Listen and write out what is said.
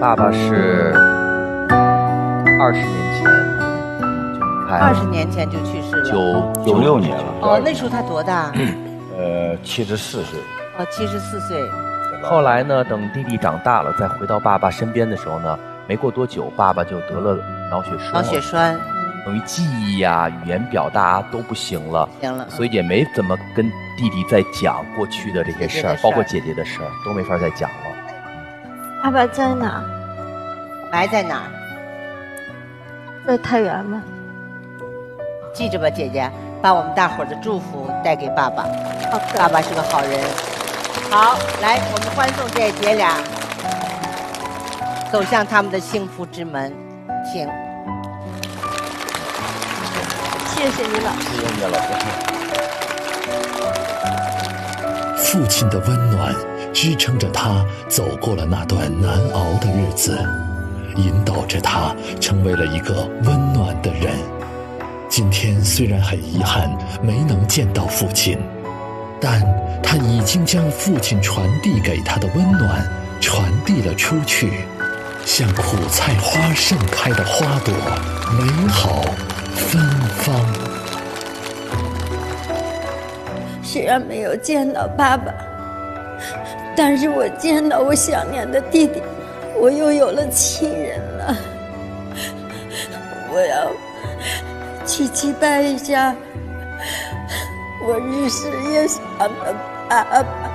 爸爸是20年前就离开了 ，20年前就去世了。 96年了。 哦，那时候他多大 ？74岁。 哦，74岁。 后来呢，等弟弟长大了，再回到爸爸身边的时候呢，没过多久，爸爸就得了脑血栓。 脑血栓， 等于记忆呀、语言表达都不行了，所以也没怎么跟弟弟再讲过去的这些事儿，包括姐姐的事儿，都没法再讲了。 爸爸在哪？ 埋在哪儿？ 在太原吗？ 记着吧，姐姐，把我们大伙儿的祝福带给爸爸。爸爸是个好人。好，来，我们欢送这姐俩走向他们的幸福之门，请。 谢谢你，老师。 谢谢你，老师。 父亲的温暖支撑着他走过了那段难熬的日子，引导着他成为了一个温暖的人。今天虽然很遗憾没能见到父亲，但他已经将父亲传递给他的温暖传递了出去，像苦菜花盛开的花朵，美好芬芳。 虽然没有见到爸爸，但是我见到我想念的弟弟，我又有了亲人了。我要去祭拜一下我日思夜想的爸爸。